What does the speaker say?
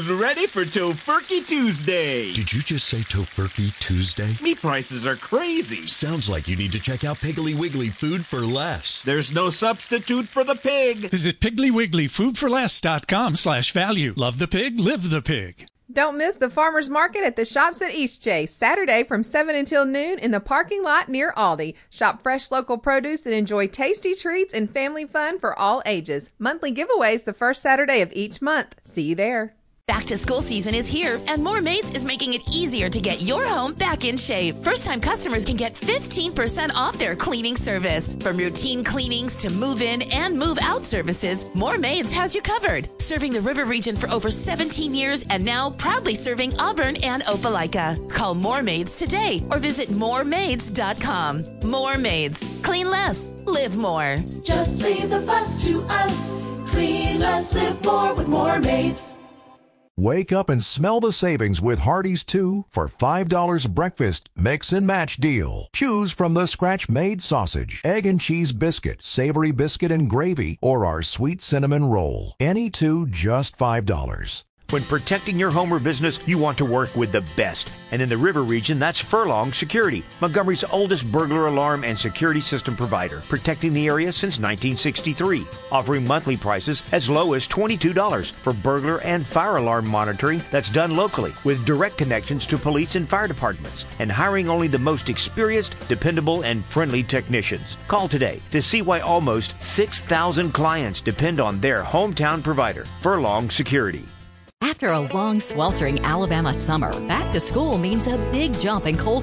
Who's ready for Tofurkey Tuesday? Did you just say Tofurkey Tuesday? Meat prices are crazy. Sounds like you need to check out Piggly Wiggly Food for Less. There's no substitute for the pig. Visit PigglyWigglyFoodForLess.com/value. Love the pig, live the pig. Don't miss the farmers market at the Shops at Eastchase, Saturday from 7 until noon in the parking lot near Aldi. Shop fresh local produce and enjoy tasty treats and family fun for all ages. Monthly giveaways the first Saturday of each month. See you there. Back to school season is here, and More Maids is making it easier to get your home back in shape. First-time customers can get 15% off their cleaning service. From routine cleanings to move-in and move-out services, More Maids has you covered. Serving the River region for over 17 years and now proudly serving Auburn and Opelika. Call More Maids today or visit moremaids.com. More Maids. Clean less. Live more. Just leave the fuss to us. Clean less, live more with More Maids. Wake up and smell the savings with Hardee's 2 for $5 breakfast mix and match deal. Choose from the scratch-made sausage, egg and cheese biscuit, savory biscuit and gravy, or our sweet cinnamon roll. Any two just $5. When protecting your home or business, you want to work with the best. And in the River region, that's Furlong Security, Montgomery's oldest burglar alarm and security system provider, protecting the area since 1963, offering monthly prices as low as $22 for burglar and fire alarm monitoring that's done locally with direct connections to police and fire departments, and hiring only the most experienced, dependable, and friendly technicians. Call today to see why almost 6,000 clients depend on their hometown provider, Furlong Security. After a long, sweltering Alabama summer, back to school means a big jump in coal